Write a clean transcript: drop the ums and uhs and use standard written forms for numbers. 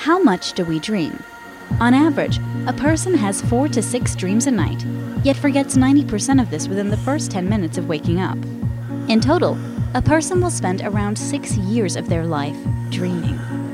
How much do we dream? On average, a person has 4 to 6 dreams a night, yet forgets 90% of this within the first 10 minutes of waking up. In total, a person will spend around 6 years of their life dreaming.